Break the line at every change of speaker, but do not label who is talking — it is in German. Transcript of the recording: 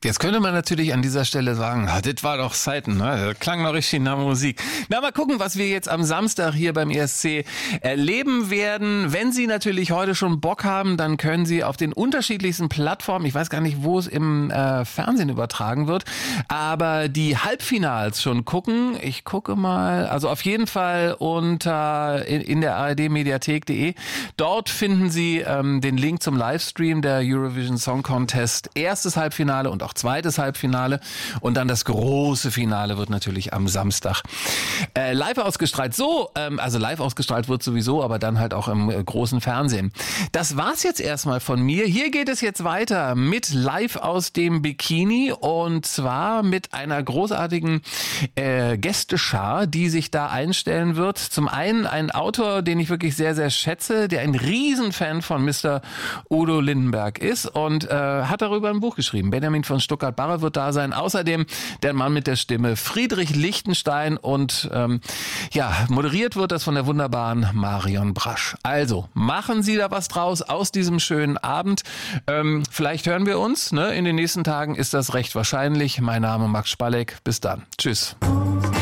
Jetzt könnte man natürlich an dieser Stelle sagen, das war doch Zeiten, ne? Das klang noch richtig nach Musik. Na, mal gucken, was wir jetzt am Samstag hier beim ESC erleben werden. Wenn Sie natürlich heute schon Bock haben, dann können Sie auf den unterschiedlichsten Plattformen, ich weiß gar nicht, wo es im Fernsehen übertragen wird, aber die Halbfinals schon gucken. Ich gucke mal, also auf jeden Fall unter in der ARD-Mediathek.de. Dort finden Sie den Link zum Livestream der Eurovision Song Contest. Erstes Halbfinale und auch zweites Halbfinale und dann das große Finale wird natürlich am Samstag live ausgestrahlt. Also live ausgestrahlt wird sowieso, aber dann halt auch im großen Fernsehen. Das war's jetzt erstmal von mir. Hier geht es jetzt weiter mit Live aus dem Bikini und zwar mit einer großartigen Gästeschar, die sich da einstellen wird. Zum einen ein Autor, den ich wirklich sehr, sehr schätze, der ein Riesenfan von Mr. Udo Lindenberg ist und hat darüber ein Buch geschrieben. Benjamin von Stuttgart-Barre wird da sein. Außerdem der Mann mit der Stimme Friedrich Lichtenstein und moderiert wird das von der wunderbaren Marion Brasch. Also machen Sie da was draus aus diesem schönen Abend. Vielleicht hören wir uns. Ne? In den nächsten Tagen ist das recht wahrscheinlich. Mein Name Max Spalleck. Bis dann. Tschüss.